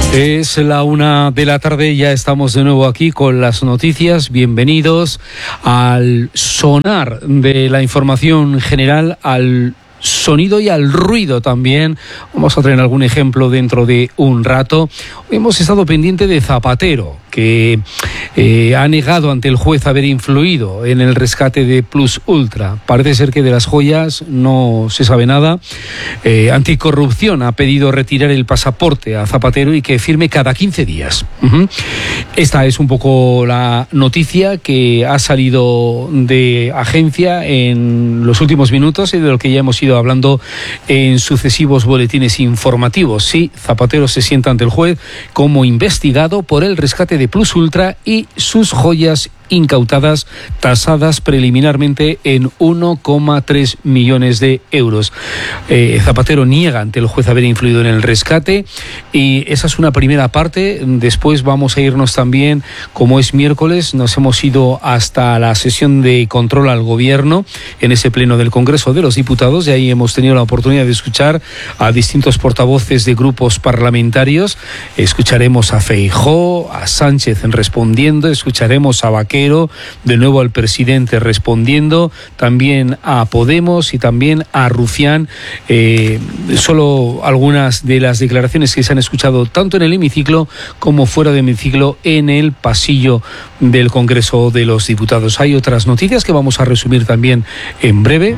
Es la 1 de la tarde, ya estamos de nuevo aquí con las noticias. Bienvenidos al sonar de la información general, al sonido y al ruido también. Vamos a traer algún ejemplo dentro de un rato. Hoy hemos estado pendiente de Zapatero, que ha negado ante el juez haber influido en el rescate de Plus Ultra. Parece ser que de las joyas no se sabe nada. Anticorrupción ha pedido retirar el pasaporte a Zapatero y que firme cada 15 días. Esta es un poco la noticia que ha salido de agencia en los últimos minutos y de lo que ya hemos ido hablando en sucesivos boletines informativos. Sí, Zapatero se sienta ante el juez como investigado por el rescate de Plus Ultra y sus joyas incautadas, tasadas preliminarmente en 1,3 millones de euros. Zapatero niega ante el juez haber influido en el rescate y esa es una primera parte. Después vamos a irnos también, como es miércoles, nos hemos ido hasta la sesión de control al gobierno en ese pleno del Congreso de los Diputados y ahí hemos tenido la oportunidad de escuchar a distintos portavoces de grupos parlamentarios. Escucharemos a Feijóo, a Sánchez respondiendo, escucharemos a Baquero, de nuevo al presidente respondiendo, también a Podemos y también a Rufián. Solo algunas de las declaraciones que se han escuchado tanto en el hemiciclo como fuera del hemiciclo en el pasillo del Congreso de los Diputados. Hay otras noticias que vamos a resumir también en breve.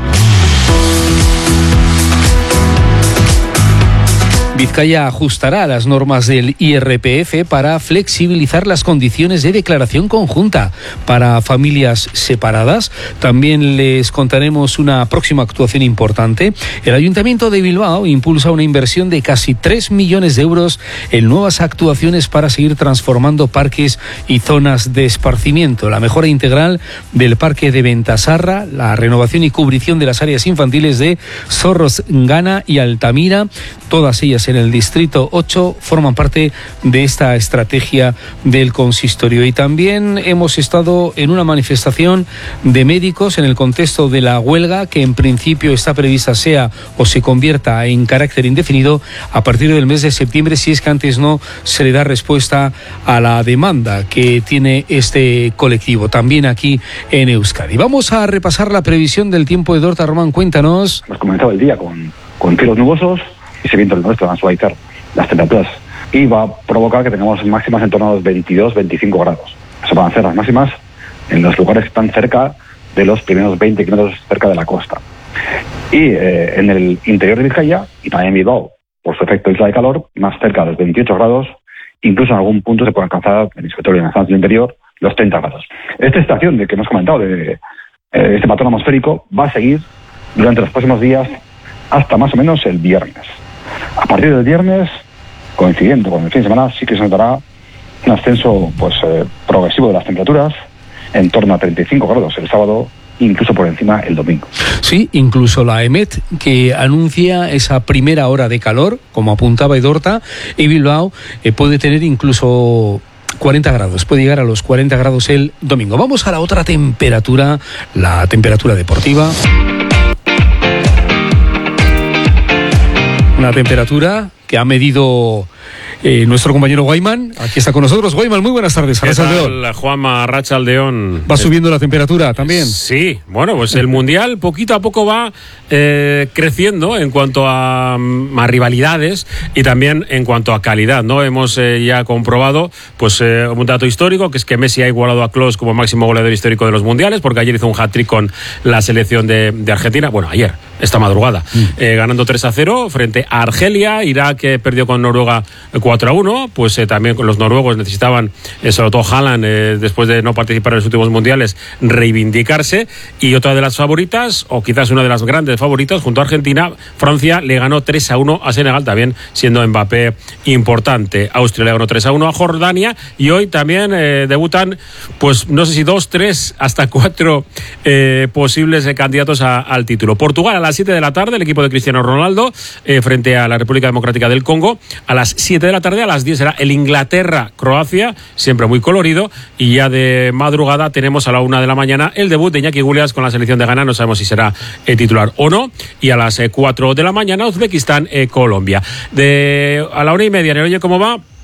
Vizcaya ajustará las normas del IRPF para flexibilizar las condiciones de declaración conjunta para familias separadas. También les contaremos una próxima actuación importante. El Ayuntamiento de Bilbao impulsa una inversión de casi 3 millones de euros en nuevas actuaciones para seguir transformando parques y zonas de esparcimiento. La mejora integral del parque de Ventasarra, la renovación y cubrición de las áreas infantiles de Zorrozgana y Altamira, todas ellas en el Distrito 8, forman parte de esta estrategia del consistorio. Y también hemos estado en una manifestación de médicos en el contexto de la huelga, que en principio está prevista sea o se convierta en carácter indefinido a partir del mes de septiembre, si es que antes no se le da respuesta a la demanda que tiene este colectivo, también aquí en Euskadi. Vamos a repasar la previsión del tiempo. Edorta Román, cuéntanos. Hemos comenzado el día con cielos nubosos. Ese viento del noreste va a suavizar las temperaturas y va a provocar que tengamos máximas en torno a los 22-25 grados. Eso van a ser las máximas en los lugares que están cerca de los primeros 20 kilómetros cerca de la costa. Y en el interior de Vizcaya y también en Bilbao, por su efecto isla de calor, más cerca de los 28 grados, incluso en algún punto se puede alcanzar, en el escritorio y en las zonas del interior, los 30 grados. Esta estación de que hemos comentado, de este patrón atmosférico, va a seguir durante los próximos días hasta más o menos el viernes. A partir del viernes, coincidiendo con el fin de semana, sí que se notará un ascenso progresivo de las temperaturas, en torno a 35 grados el sábado, incluso por encima el domingo. Sí, incluso la EMET, que anuncia esa primera hora de calor, como apuntaba Edorta, y Bilbao puede tener incluso 40 grados, puede llegar a los 40 grados el domingo. Vamos a la otra temperatura, la temperatura deportiva. Una temperatura que ha medido nuestro compañero Guayman. Aquí está con nosotros. Guayman, muy buenas tardes. ¿Qué tal, Juanma, Arratsaldeón? ¿Va subiendo la temperatura también? Sí, bueno, pues el Mundial poquito a poco va creciendo en cuanto a rivalidades y también en cuanto a calidad, ¿no? Hemos ya comprobado pues un dato histórico, que es que Messi ha igualado a Klose como máximo goleador histórico de los Mundiales, porque ayer hizo un hat-trick con la selección de Argentina. Bueno, ayer, esta madrugada, ganando 3-0 frente a Argelia. Irak perdió con Noruega 4-1, pues también los noruegos necesitaban, sobre todo Haaland, después de no participar en los últimos mundiales, reivindicarse. Y otra de las favoritas, o quizás una de las grandes favoritas, junto a Argentina, Francia le ganó 3-1 a Senegal, también siendo Mbappé importante. Austria le ganó 3-1 a Jordania, y hoy también debutan, pues no sé si 2, 3, hasta 4 posibles candidatos al título. Portugal a las 7 de la tarde, el equipo de Cristiano Ronaldo, frente a la República Democrática del Congo. A las 7 de la tarde, a las 10 será el Inglaterra-Croacia, siempre muy colorido. Y ya de madrugada tenemos a la 1 de la mañana el debut de Iñaki Williams con la selección de Ghana. No sabemos si será titular o no. Y a las 4 de la mañana Uzbekistán-Colombia. A la 1:30, ¿no? Oye, ¿cómo va?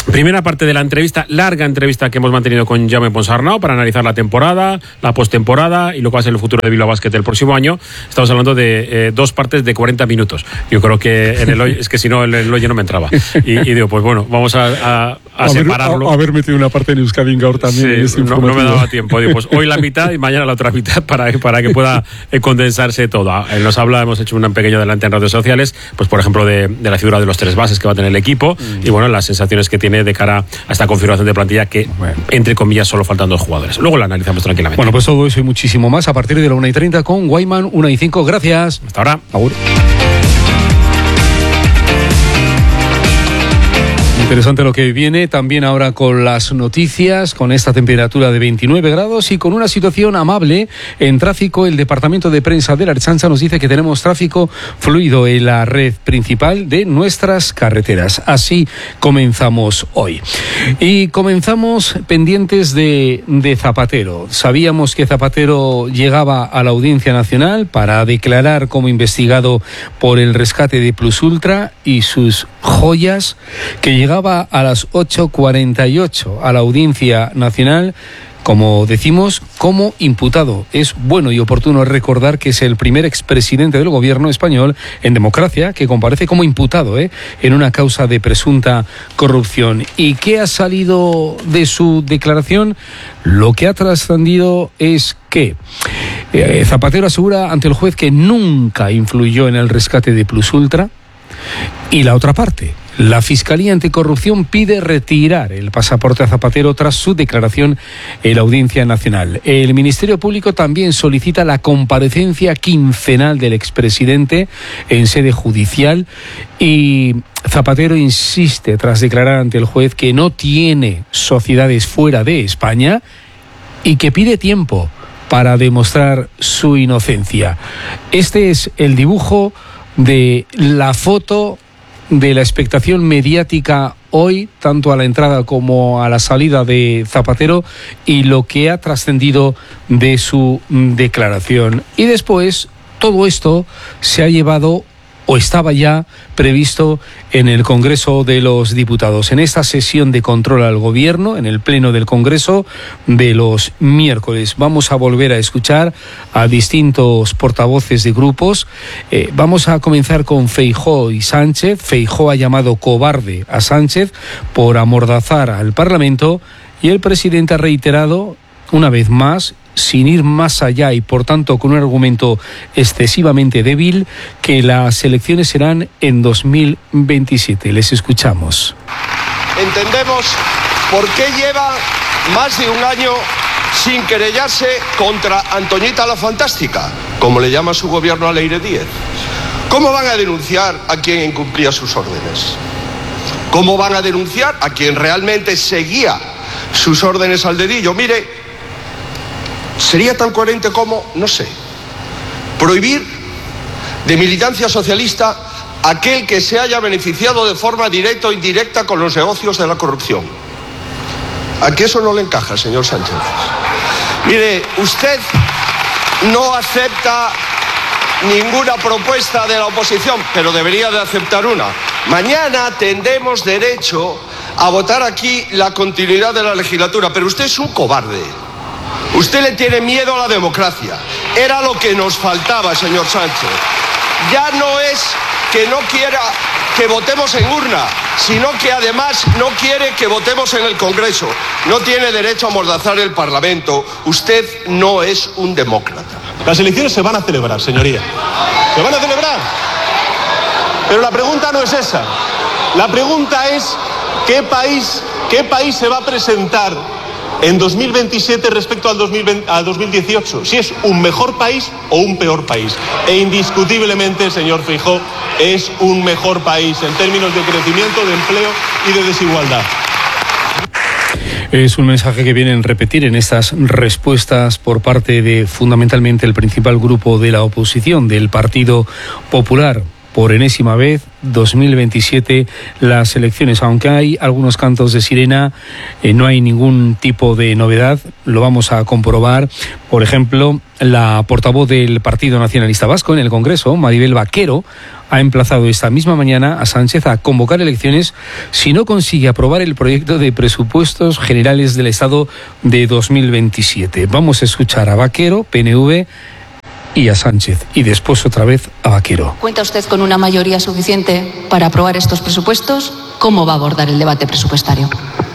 Primera parte de la entrevista, larga entrevista que hemos mantenido con Jaume Ponsarnau para analizar la temporada, la postemporada y lo que va a ser el futuro de Bilbao Basket el próximo año. Estamos hablando de 2 partes de 40 minutos. Yo creo que en el hoy, es que si no, el hoy no me entraba. Y digo, pues bueno, vamos a separarlo. Haber metido una parte en Euskadi Gaur también. Sí, no me daba tiempo. Digo, pues hoy la mitad y mañana la otra mitad para que pueda condensarse todo. Él nos habla, hemos hecho un pequeño adelante en redes sociales, pues por ejemplo de la figura de los 3 bases que va a tener el equipo y bueno, las sensaciones que tiene de cara a esta configuración de plantilla que, entre comillas, solo faltan 2 jugadores. Luego la analizamos tranquilamente. Bueno, pues todo eso y muchísimo más a partir de la 1:30 con Guayman, 1:05. Gracias. Hasta ahora. Agur. Interesante lo que viene también ahora con las noticias, con esta temperatura de 29 grados y con una situación amable en tráfico. El Departamento de Prensa de la Ertzaintza nos dice que tenemos tráfico fluido en la red principal de nuestras carreteras. Así comenzamos hoy. Y comenzamos pendientes de Zapatero. Sabíamos que Zapatero llegaba a la Audiencia Nacional para declarar como investigado por el rescate de Plus Ultra y sus joyas, que llegaba a las 8:48 a la Audiencia Nacional, como decimos, como imputado. Es bueno y oportuno recordar que es el primer expresidente del gobierno español en democracia que comparece como imputado en una causa de presunta corrupción. ¿Y qué ha salido de su declaración? Lo que ha trascendido es que Zapatero asegura ante el juez que nunca influyó en el rescate de Plus Ultra. Y la otra parte, la Fiscalía Anticorrupción pide retirar el pasaporte a Zapatero tras su declaración en la Audiencia Nacional. El Ministerio Público también solicita la comparecencia quincenal del expresidente en sede judicial y Zapatero insiste, tras declarar ante el juez, que no tiene sociedades fuera de España y que pide tiempo para demostrar su inocencia. Este es el dibujo de la foto de la expectación mediática hoy, tanto a la entrada como a la salida de Zapatero, y lo que ha trascendido de su declaración. Y después, todo esto se ha llevado o estaba ya previsto en el Congreso de los Diputados, en esta sesión de control al Gobierno, en el Pleno del Congreso de los miércoles. Vamos a volver a escuchar a distintos portavoces de grupos. Vamos a comenzar con Feijóo y Sánchez. Feijóo ha llamado cobarde a Sánchez por amordazar al Parlamento y el presidente ha reiterado, una vez más, sin ir más allá y por tanto con un argumento excesivamente débil, que las elecciones serán en 2027. Les escuchamos. Entendemos por qué lleva más de un año sin querellarse contra Antoñita la Fantástica, como le llama su gobierno a Leire Díez. ¿Cómo van a denunciar a quien incumplía sus órdenes? ¿Cómo van a denunciar a quien realmente seguía sus órdenes al dedillo? Mire, sería tan coherente como, no sé, prohibir de militancia socialista aquel que se haya beneficiado de forma directa o indirecta con los negocios de la corrupción. ¿A qué eso no le encaja, señor Sánchez? Mire, usted no acepta ninguna propuesta de la oposición, pero debería de aceptar una. Mañana tendremos derecho a votar aquí la continuidad de la legislatura, pero usted es un cobarde. Usted le tiene miedo a la democracia. Era lo que nos faltaba, señor Sánchez. Ya no es que no quiera que votemos en urna, sino que además no quiere que votemos en el Congreso. No tiene derecho a amordazar el Parlamento. Usted no es un demócrata. Las elecciones se van a celebrar, señoría. Se van a celebrar. Pero la pregunta no es esa. La pregunta es ¿qué país se va a presentar en 2027 respecto al 2018? Si es un mejor país o un peor país. E indiscutiblemente, señor Feijóo, es un mejor país en términos de crecimiento, de empleo y de desigualdad. Es un mensaje que vienen a repetir en estas respuestas por parte de fundamentalmente el principal grupo de la oposición, del Partido Popular. por enésima vez, 2027, las elecciones. Aunque hay algunos cantos de sirena, no hay ningún tipo de novedad, lo vamos a comprobar. Por ejemplo, la portavoz del Partido Nacionalista Vasco en el Congreso, Maribel Vaquero, ha emplazado esta misma mañana a Sánchez a convocar elecciones si no consigue aprobar el proyecto de presupuestos generales del Estado de 2027. Vamos a escuchar a Vaquero, PNV, y a Sánchez, y después otra vez a Vaquero. ¿Cuenta usted con una mayoría suficiente para aprobar estos presupuestos? ¿Cómo va a abordar el debate presupuestario?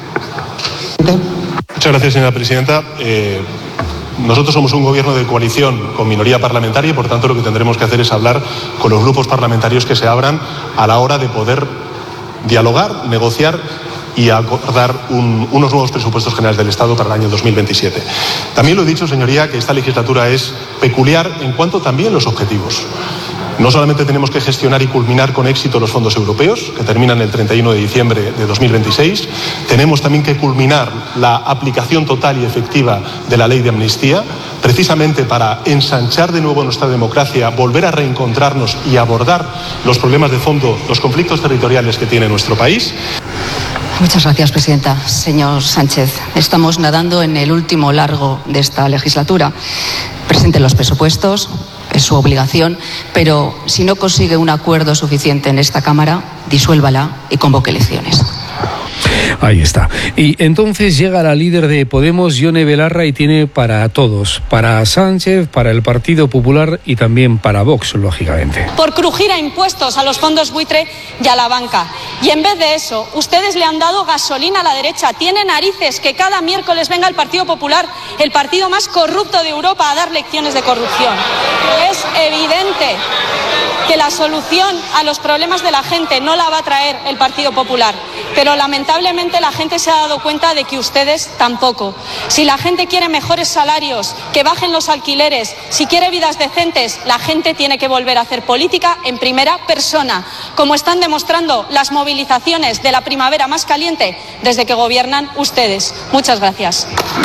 Muchas gracias, señora presidenta. Nosotros somos un gobierno de coalición con minoría parlamentaria y, por tanto, lo que tendremos que hacer es hablar con los grupos parlamentarios que se abran a la hora de poder dialogar, negociar y acordar unos nuevos presupuestos generales del Estado para el año 2027. También lo he dicho, señoría, que esta legislatura es peculiar en cuanto también los objetivos. No solamente tenemos que gestionar y culminar con éxito los fondos europeos, que terminan el 31 de diciembre de 2026, tenemos también que culminar la aplicación total y efectiva de la ley de amnistía, precisamente para ensanchar de nuevo nuestra democracia, volver a reencontrarnos y abordar los problemas de fondo, los conflictos territoriales que tiene nuestro país. Muchas gracias, presidenta. Señor Sánchez, estamos nadando en el último largo de esta legislatura. Presente los presupuestos, es su obligación, pero si no consigue un acuerdo suficiente en esta Cámara, disuélvala y convoque elecciones. Ahí está. Y entonces llega la líder de Podemos, Ione Belarra, y tiene para todos, para Sánchez, para el Partido Popular y también para Vox, lógicamente. Por crujir a impuestos a los fondos buitre y a la banca. Y en vez de eso, ustedes le han dado gasolina a la derecha. Tiene narices que cada miércoles venga el Partido Popular, el partido más corrupto de Europa, a dar lecciones de corrupción. Es evidente que la solución a los problemas de la gente no la va a traer el Partido Popular, pero lamentablemente la gente se ha dado cuenta de que ustedes tampoco. Si la gente quiere mejores salarios, que bajen los alquileres, si quiere vidas decentes, la gente tiene que volver a hacer política en primera persona, como están demostrando las movilizaciones de la primavera más caliente desde que gobiernan ustedes. Muchas gracias.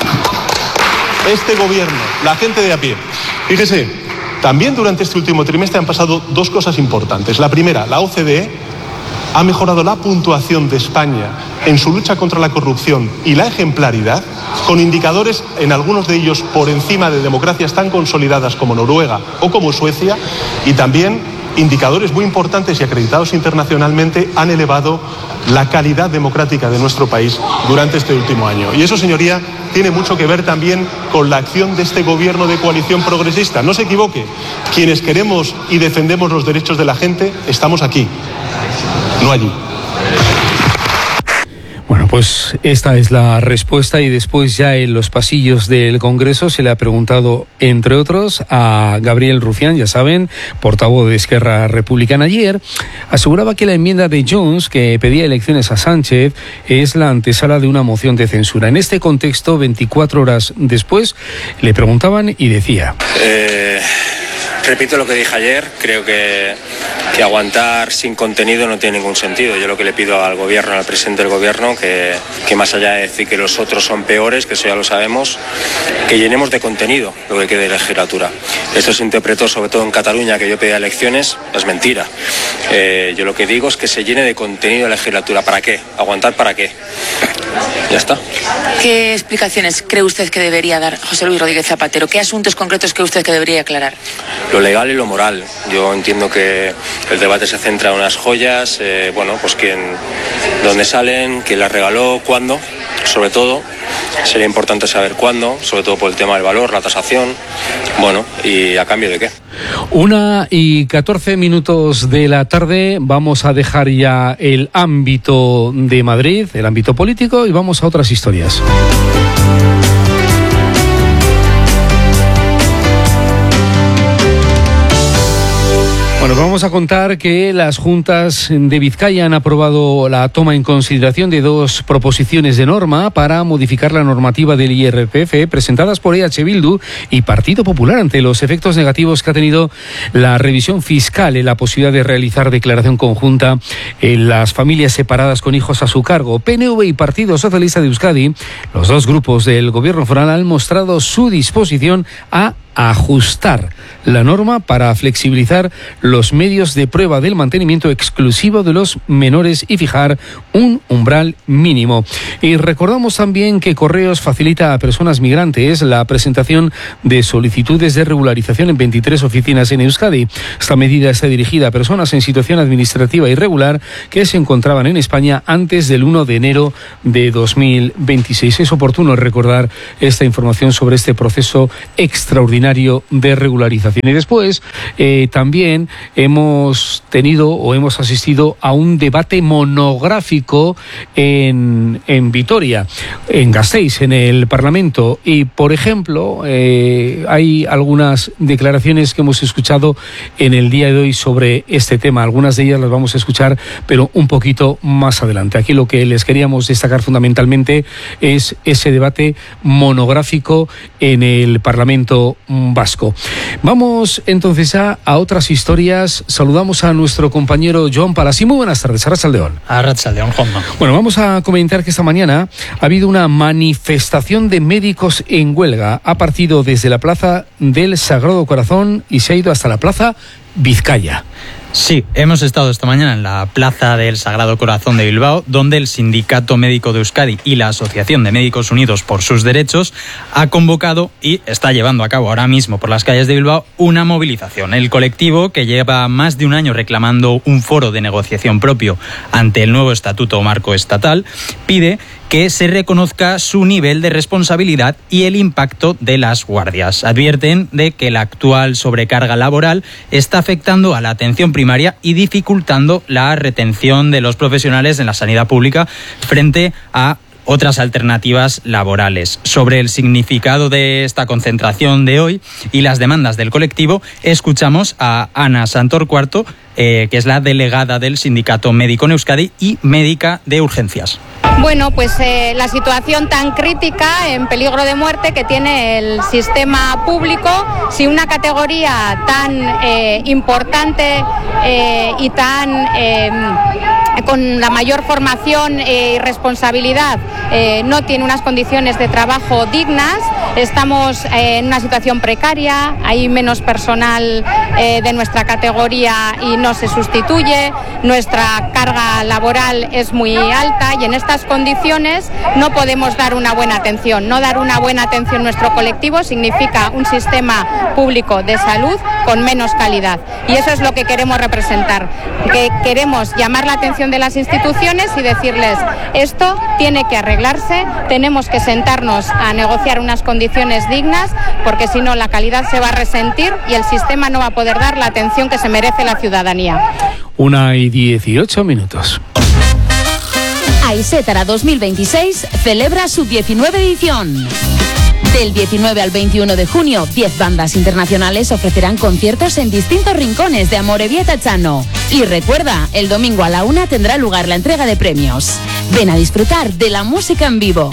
Este gobierno, la gente de a pie. Fíjese, también durante este último trimestre han pasado dos cosas importantes. La primera, la OCDE ha mejorado la puntuación de España en su lucha contra la corrupción y la ejemplaridad, con indicadores, en algunos de ellos, por encima de democracias tan consolidadas como Noruega o como Suecia, y también indicadores muy importantes y acreditados internacionalmente han elevado la calidad democrática de nuestro país durante este último año. Y eso, señoría, tiene mucho que ver también con la acción de este gobierno de coalición progresista. No se equivoque, quienes queremos y defendemos los derechos de la gente estamos aquí, no allí. Bueno, pues esta es la respuesta, y después ya en los pasillos del Congreso se le ha preguntado, entre otros, a Gabriel Rufián, ya saben, portavoz de Esquerra Republicana. Ayer aseguraba que la enmienda de Junts, que pedía elecciones a Sánchez, es la antesala de una moción de censura. En este contexto, 24 horas después, le preguntaban y decía... Repito lo que dije ayer, creo que aguantar sin contenido no tiene ningún sentido. Yo lo que le pido al gobierno, al presidente del gobierno, que más allá de decir que los otros son peores, que eso ya lo sabemos, que llenemos de contenido lo que quede de legislatura. Esto se interpretó sobre todo en Cataluña, que yo pedía elecciones, es mentira. Yo lo que digo es que se llene de contenido la legislatura. ¿Para qué? ¿Aguantar para qué? Ya está. ¿Qué explicaciones cree usted que debería dar José Luis Rodríguez Zapatero? ¿Qué asuntos concretos cree usted que debería aclarar? Lo legal y lo moral. Yo entiendo que el debate se centra en unas joyas, pues dónde salen, quién las regaló, cuándo, sobre todo. Sería importante saber cuándo, sobre todo por el tema del valor, la tasación, y a cambio de qué. 1:14 de la tarde, vamos a dejar ya el ámbito de Madrid, el ámbito político, y vamos a otras historias. Bueno, vamos a contar que las juntas de Vizcaya han aprobado la toma en consideración de dos proposiciones de norma para modificar la normativa del IRPF presentadas por EH Bildu y Partido Popular ante los efectos negativos que ha tenido la revisión fiscal en la posibilidad de realizar declaración conjunta en las familias separadas con hijos a su cargo. PNV y Partido Socialista de Euskadi, los dos grupos del Gobierno foral, han mostrado su disposición a ajustar la norma para flexibilizar los medios de prueba del mantenimiento exclusivo de los menores y fijar un umbral mínimo. Y recordamos también que Correos facilita a personas migrantes la presentación de solicitudes de regularización en 23 oficinas en Euskadi. Esta medida está dirigida a personas en situación administrativa irregular que se encontraban en España antes del 1 de enero de 2026. Es oportuno recordar esta información sobre este proceso extraordinario de regularización. Y después también hemos asistido a un debate monográfico en Vitoria, en Gasteiz, en el Parlamento. Y, por ejemplo, hay algunas declaraciones que hemos escuchado en el día de hoy sobre este tema. Algunas de ellas las vamos a escuchar, pero un poquito más adelante. Aquí lo que les queríamos destacar fundamentalmente es ese debate monográfico en el Parlamento vasco. Vamos entonces a otras historias. Saludamos a nuestro compañero Joan Palasi. Muy buenas tardes, Arratsaldeon. Arratsaldeon, Juanma. Bueno, vamos a comentar que esta mañana ha habido una manifestación de médicos en huelga. Ha partido desde la Plaza del Sagrado Corazón y se ha ido hasta la Plaza Vizcaya. Sí, hemos estado esta mañana en la Plaza del Sagrado Corazón de Bilbao, donde el Sindicato Médico de Euskadi y la Asociación de Médicos Unidos por sus Derechos ha convocado y está llevando a cabo ahora mismo por las calles de Bilbao una movilización. El colectivo, que lleva más de un año reclamando un foro de negociación propio ante el nuevo Estatuto Marco Estatal, pide que se reconozca su nivel de responsabilidad y el impacto de las guardias. Advierten de que la actual sobrecarga laboral está afectando a la atención primaria y dificultando la retención de los profesionales en la sanidad pública frente a otras alternativas laborales. Sobre el significado de esta concentración de hoy y las demandas del colectivo, escuchamos a Ana Santorcuarto, que es la delegada del Sindicato Médico en Euskadi y médica de urgencias. Bueno, pues la situación tan crítica, en peligro de muerte, que tiene el sistema público, si una categoría tan importante y tan con la mayor formación y responsabilidad no tiene unas condiciones de trabajo dignas, estamos en una situación precaria, hay menos personal de nuestra categoría y no se sustituye, nuestra carga laboral es muy alta y en estas condiciones no podemos dar una buena atención. No dar una buena atención a nuestro colectivo significa un sistema público de salud con menos calidad y eso es lo que queremos representar, que queremos llamar la atención de las instituciones y decirles esto tiene que arreglarse, tenemos que sentarnos a negociar unas condiciones dignas porque si no la calidad se va a resentir y el sistema no va a poder dar la atención que se merece la ciudadanía. 1:18. Aisetara 2026 celebra su 19 edición. Del 19 al 21 de junio, 10 bandas internacionales ofrecerán conciertos en distintos rincones de Amorebieta Chano. Y recuerda, el domingo a la 1 tendrá lugar la entrega de premios. Ven a disfrutar de la música en vivo.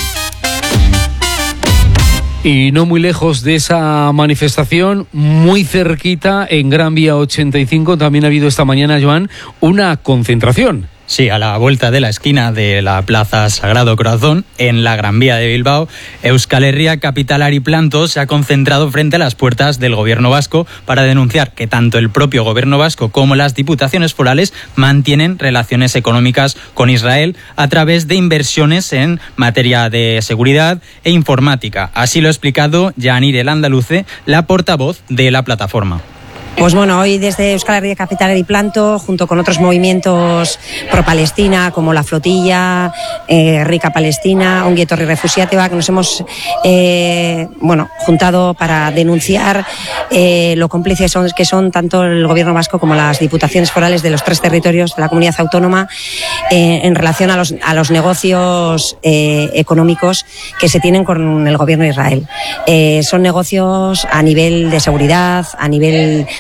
Y no muy lejos de esa manifestación, muy cerquita, en Gran Vía 85, también ha habido esta mañana, Joan, una concentración. Sí, a la vuelta de la esquina de la Plaza Sagrado Corazón, en la Gran Vía de Bilbao, Euskal Herria Capitalari Planto se ha concentrado frente a las puertas del gobierno vasco para denunciar que tanto el propio gobierno vasco como las diputaciones forales mantienen relaciones económicas con Israel a través de inversiones en materia de seguridad e informática. Así lo ha explicado Yanir El Andaluce, la portavoz de la plataforma. Pues bueno, hoy desde Euskal Herria Capitalari Planto, junto con otros movimientos pro-Palestina, como la Flotilla, Rica Palestina, Ongi Etorri Refusiateba, que nos hemos juntado para denunciar lo cómplices que son tanto el gobierno vasco como las diputaciones forales de los 3 territorios de la comunidad autónoma en relación a los negocios económicos que se tienen con el gobierno de Israel. Son negocios a nivel de seguridad, a nivel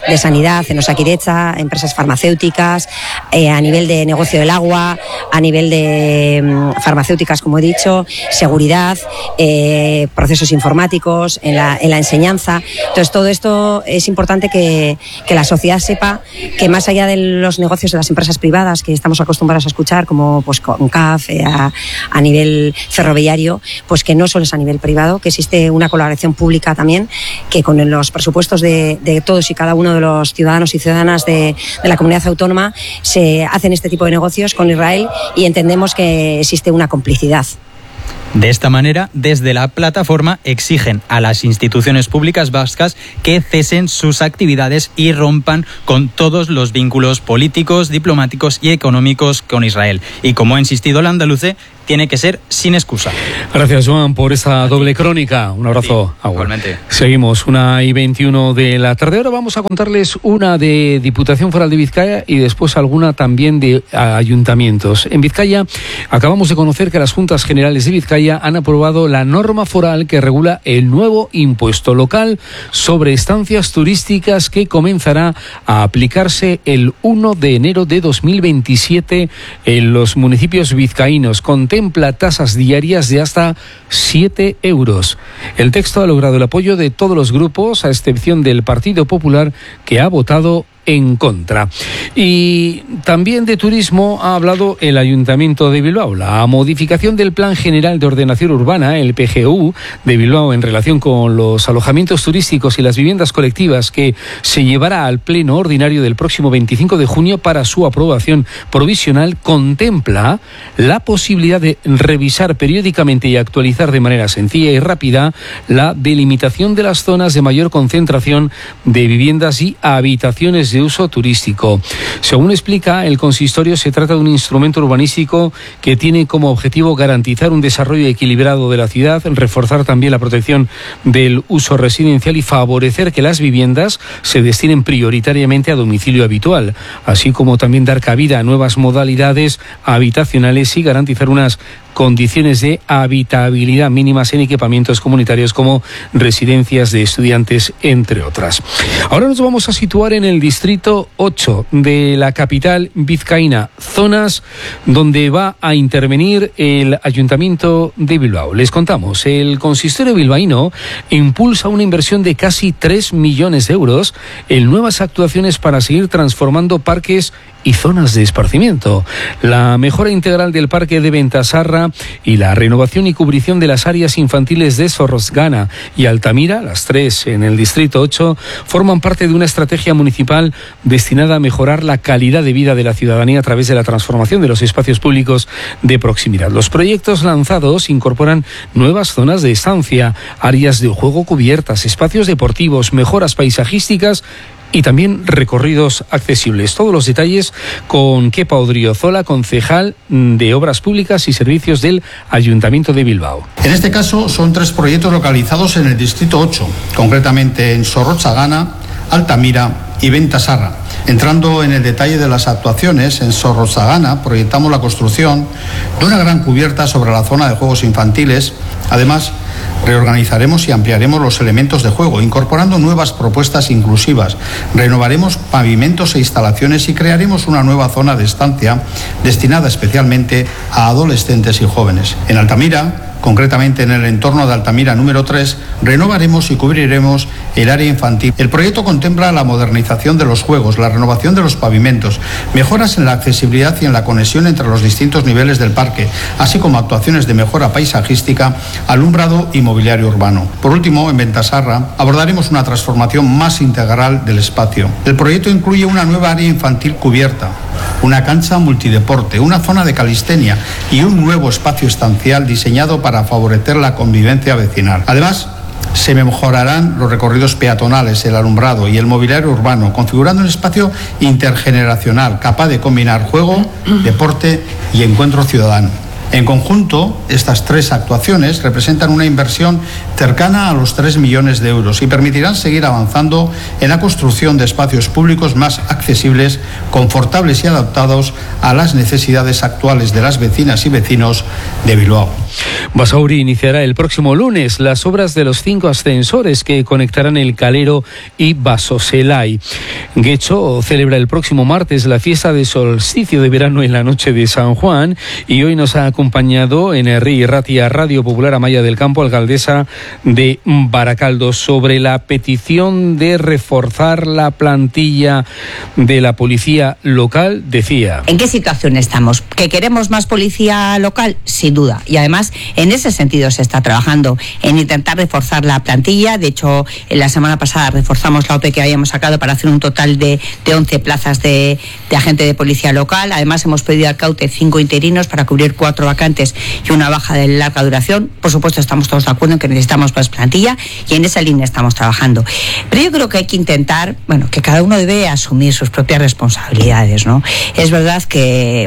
de sanidad, en Osakidetza, empresas farmacéuticas, a nivel de negocio del agua, a nivel de farmacéuticas, como he dicho, seguridad, procesos informáticos, en la enseñanza. Entonces, todo esto es importante que la sociedad sepa que más allá de los negocios de las empresas privadas que estamos acostumbrados a escuchar, como pues con CAF, a nivel ferroviario, pues que no solo es a nivel privado, que existe una colaboración pública también, que con los presupuestos de todos y cada uno de los ciudadanos y ciudadanas de la comunidad autónoma se hacen este tipo de negocios con Israel y entendemos que existe una complicidad. De esta manera, desde la plataforma exigen a las instituciones públicas vascas que cesen sus actividades y rompan con todos los vínculos políticos, diplomáticos y económicos con Israel. Y como ha insistido el andaluce, tiene que ser sin excusa. Gracias, Joan, por esta doble crónica. Un abrazo. Sí, igualmente. Seguimos, 1:21 de la tarde. Ahora vamos a contarles una de Diputación Foral de Vizcaya y después alguna también de ayuntamientos. En Vizcaya acabamos de conocer que las Juntas Generales de Vizcaya han aprobado la norma foral que regula el nuevo impuesto local sobre estancias turísticas que comenzará a aplicarse el 1 de enero de 2027 en los municipios vizcaínos. Contempla tasas diarias de hasta 7 euros. El texto ha logrado el apoyo de todos los grupos, a excepción del Partido Popular, que ha votado en contra. Y también de turismo ha hablado el Ayuntamiento de Bilbao. La modificación del Plan General de Ordenación Urbana, el PGU, de Bilbao en relación con los alojamientos turísticos y las viviendas colectivas, que se llevará al pleno ordinario del próximo 25 de junio para su aprobación provisional, contempla la posibilidad de revisar periódicamente y actualizar de manera sencilla y rápida la delimitación de las zonas de mayor concentración de viviendas y habitaciones de uso turístico. Según explica el consistorio, se trata de un instrumento urbanístico que tiene como objetivo garantizar un desarrollo equilibrado de la ciudad, reforzar también la protección del uso residencial y favorecer que las viviendas se destinen prioritariamente a domicilio habitual, así como también dar cabida a nuevas modalidades habitacionales y garantizar unas condiciones de habitabilidad mínimas en equipamientos comunitarios como residencias de estudiantes, entre otras. Ahora nos vamos a situar en el distrito 8 de la capital vizcaína, zonas donde va a intervenir el Ayuntamiento de Bilbao. Les contamos, el consistorio bilbaíno impulsa una inversión de casi 3 millones de euros en nuevas actuaciones para seguir transformando parques y zonas de esparcimiento. La mejora integral del parque de Ventasarra y la renovación y cubrición de las áreas infantiles de Zorrozgana y Altamira, las tres en el distrito 8, forman parte de una estrategia municipal destinada a mejorar la calidad de vida de la ciudadanía a través de la transformación de los espacios públicos de proximidad. Los proyectos lanzados incorporan nuevas zonas de estancia, áreas de juego cubiertas, espacios deportivos, mejoras paisajísticas y también recorridos accesibles. Todos los detalles con Kepa Odriozola, concejal de Obras Públicas y Servicios del Ayuntamiento de Bilbao. En este caso son 3 proyectos localizados en el distrito 8, concretamente en Zorrozgana, Altamira y Ventasarra. Entrando en el detalle de las actuaciones, en Zorrozgana proyectamos la construcción de una gran cubierta sobre la zona de juegos infantiles. Además, reorganizaremos y ampliaremos los elementos de juego, incorporando nuevas propuestas inclusivas. Renovaremos pavimentos e instalaciones y crearemos una nueva zona de estancia destinada especialmente a adolescentes y jóvenes. En Altamira, concretamente en el entorno de Altamira número 3, renovaremos y cubriremos el área infantil. El proyecto contempla la modernización de los juegos, la renovación de los pavimentos, mejoras en la accesibilidad y en la conexión entre los distintos niveles del parque, así como actuaciones de mejora paisajística, alumbrado y mobiliario urbano. Por último, en Ventasarra abordaremos una transformación más integral del espacio. El proyecto incluye una nueva área infantil cubierta, una cancha multideporte, una zona de calistenia y un nuevo espacio estancial diseñado para favorecer la convivencia vecinal. Además, se mejorarán los recorridos peatonales, el alumbrado y el mobiliario urbano, configurando un espacio intergeneracional capaz de combinar juego, deporte y encuentro ciudadano. En conjunto, estas 3 actuaciones representan una inversión cercana a los 3 millones de euros y permitirán seguir avanzando en la construcción de espacios públicos más accesibles, confortables y adaptados a las necesidades actuales de las vecinas y vecinos de Bilbao. Basauri iniciará el próximo lunes las obras de los 5 ascensores que conectarán el Calero y Basoselay. Guecho celebra el próximo martes la fiesta de solsticio de verano en la noche de San Juan, y hoy nos ha acompañado en Herri y Ratia Radio Popular Amaya del Campo, alcaldesa de Baracaldo, sobre la petición de reforzar la plantilla de la policía local. Decía: ¿en qué situación estamos? ¿Que queremos más policía local? Sin duda. Y además, en ese sentido se está trabajando, en intentar reforzar la plantilla. De hecho, la semana pasada reforzamos la OPE que habíamos sacado para hacer un total de 11 plazas de agente de policía local. Además, hemos pedido al CAUTE 5 interinos para cubrir 4 vacantes y una baja de larga duración. Por supuesto, estamos todos de acuerdo en que necesitamos más plantilla, y en esa línea estamos trabajando. Pero yo creo que hay que intentar, que cada uno debe asumir sus propias responsabilidades, ¿no? Es verdad que,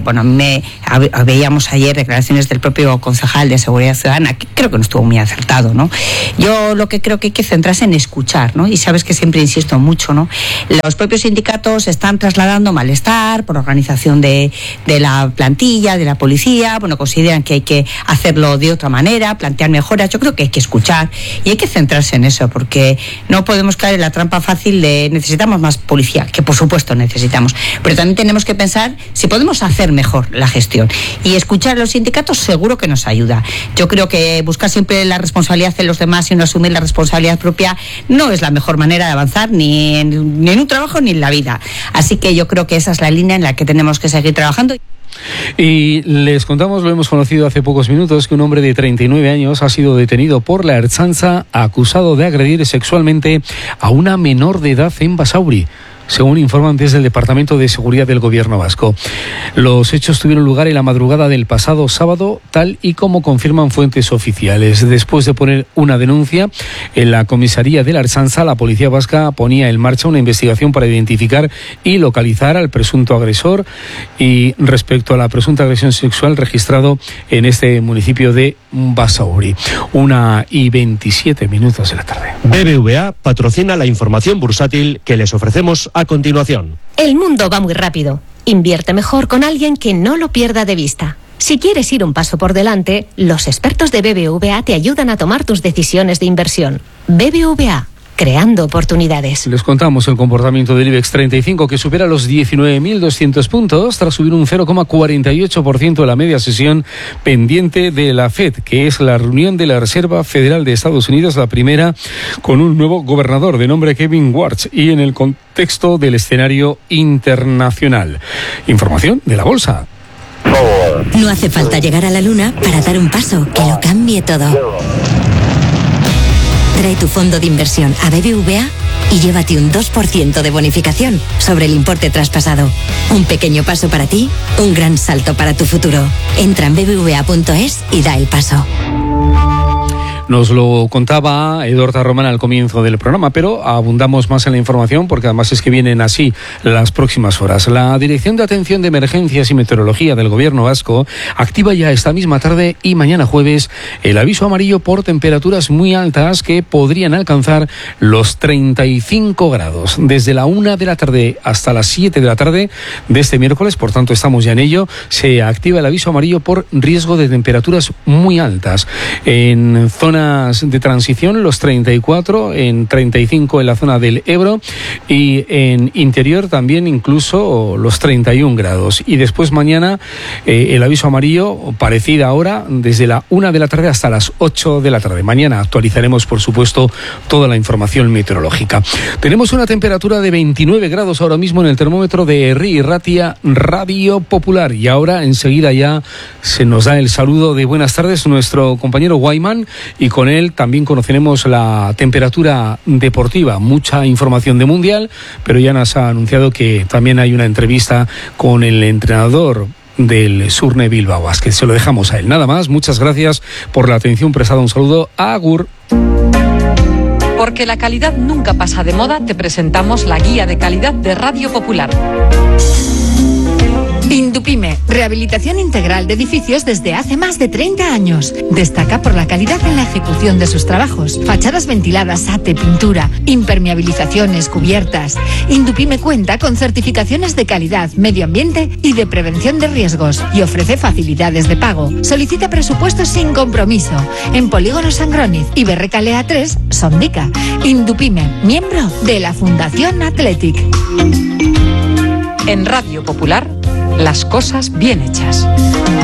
veíamos ayer declaraciones del propio concejal de Seguridad Ciudadana, que creo que no estuvo muy acertado, ¿no? Yo lo que creo que hay que centrarse en escuchar, ¿no? Y sabes que siempre insisto mucho, ¿no? Los propios sindicatos están trasladando malestar por organización de la plantilla, de la policía. Consideran que hay que hacerlo de otra manera, plantear mejoras. Yo creo que hay que escuchar y hay que centrarse en eso, porque no podemos caer en la trampa fácil de necesitamos más policía, que por supuesto necesitamos, pero también tenemos que pensar si podemos hacer mejor la gestión, y escuchar a los sindicatos seguro que nos ayuda. Yo creo que buscar siempre la responsabilidad de los demás y no asumir la responsabilidad propia no es la mejor manera de avanzar ni en un trabajo ni en la vida. Así que yo creo que esa es la línea en la que tenemos que seguir trabajando. Y les contamos, lo hemos conocido hace pocos minutos, que un hombre de 39 años ha sido detenido por la Ertzaintza acusado de agredir sexualmente a una menor de edad en Basauri, según informan desde el Departamento de Seguridad del Gobierno vasco. Los hechos tuvieron lugar en la madrugada del pasado sábado, tal y como confirman fuentes oficiales. Después de poner una denuncia en la comisaría de la Ertzaintza, la policía vasca ponía en marcha una investigación para identificar y localizar al presunto agresor, y respecto a la presunta agresión sexual registrado en este municipio de Basauri. 1:27 de la tarde. BBVA patrocina la información bursátil que les ofrecemos a continuación. El mundo va muy rápido. Invierte mejor con alguien que no lo pierda de vista. Si quieres ir un paso por delante, los expertos de BBVA te ayudan a tomar tus decisiones de inversión. BBVA, creando oportunidades. Les contamos el comportamiento del IBEX 35, que supera los 19.200 puntos tras subir un 0,48% de la media sesión pendiente de la FED, que es la reunión de la Reserva Federal de Estados Unidos, la primera con un nuevo gobernador de nombre Kevin Warsh, y en el contexto del escenario internacional. Información de la bolsa. No hace falta llegar a la luna para dar un paso que lo cambie todo. Trae tu fondo de inversión a BBVA y llévate un 2% de bonificación sobre el importe traspasado. Un pequeño paso para ti, un gran salto para tu futuro. Entra en bbva.es y da el paso. Nos lo contaba Eduardo Román al comienzo del programa, pero abundamos más en la información porque además es que vienen así las próximas horas. La Dirección de Atención de Emergencias y Meteorología del Gobierno vasco activa ya esta misma tarde y mañana jueves el aviso amarillo por temperaturas muy altas que podrían alcanzar los 35 grados. Desde la 1 de la tarde hasta las 7 de la tarde de este miércoles, por tanto estamos ya en ello, se activa el aviso amarillo por riesgo de temperaturas muy altas. En zonas de transición, los 34, en 35 en la zona del Ebro, y en interior también incluso los 31 grados. Y después mañana el aviso amarillo parecido ahora desde la 1 de la tarde hasta las 8 de la tarde. Mañana actualizaremos, por supuesto, toda la información meteorológica. Tenemos una temperatura de 29 grados ahora mismo en el termómetro de Herri y Ratia Radio Popular. Y ahora enseguida ya se nos da el saludo de buenas tardes nuestro compañero Guayman, y con él también conoceremos la temperatura deportiva. Mucha información de Mundial, pero ya nos ha anunciado que también hay una entrevista con el entrenador del Surne Bilbao Basket. Se lo dejamos a él. Nada más, muchas gracias por la atención prestada. Un saludo, agur. Porque la calidad nunca pasa de moda, te presentamos la guía de calidad de Radio Popular. Indupime, rehabilitación integral de edificios desde hace más de 30 años. Destaca por la calidad en la ejecución de sus trabajos. Fachadas ventiladas, ate, pintura, impermeabilizaciones, cubiertas. Indupime cuenta con certificaciones de calidad, medio ambiente y de prevención de riesgos y ofrece facilidades de pago. Solicita presupuestos sin compromiso en Polígono Sangroniz y Berrecalea 3, Sondica. Indupime, miembro de la Fundación Athletic. En Radio Popular, las cosas bien hechas.